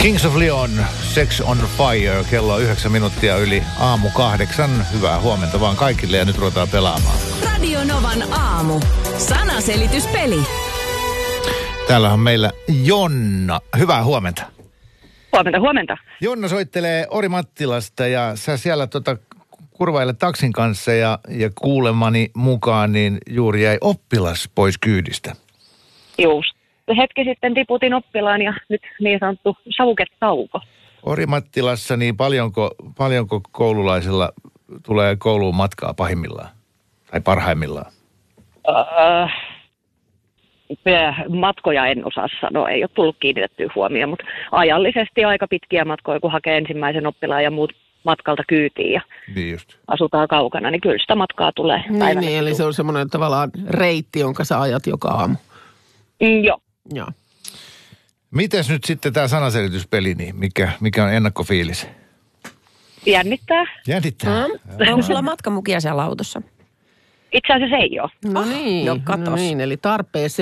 Kings of Leon, Sex on Fire, kello 9 minuuttia yli aamu 8. Hyvää huomenta vaan kaikille ja nyt ruvetaan pelaamaan. Radio Novan aamu. Sanaselityspeli. Täällä on meillä Jonna. Hyvää huomenta. Huomenta. Jonna soittelee Orimattilasta ja sä siellä kurvailet taksin kanssa ja kuulemani mukaan niin juuri jäi oppilas pois kyydistä. Just. Hetki sitten tiputin oppilaan ja nyt niin sanottu savuketauko. Orimattilassa niin paljonko koululaisilla tulee kouluun matkaa pahimmillaan tai parhaimmillaan? Matkoja en osaa sanoa, ei ole tullut kiinnitettyä huomioon, mutta ajallisesti aika pitkiä matkoja, kun hakee ensimmäisen oppilaan ja muut matkalta kyytiin ja niin just. Asutaan kaukana, niin kyllä sitä matkaa tulee. Niin, eli se on semmoinen tavallaan reitti, jonka sä ajat joka aamu. Joo. Joo. Mites nyt sitten tämä sanaselityspeli, niin mikä on ennakkofiilis? Jännittää. Onko sulla matkamukia siellä autossa? Itse asiassa ei ole. No niin, no katos. eli tarpeeseen.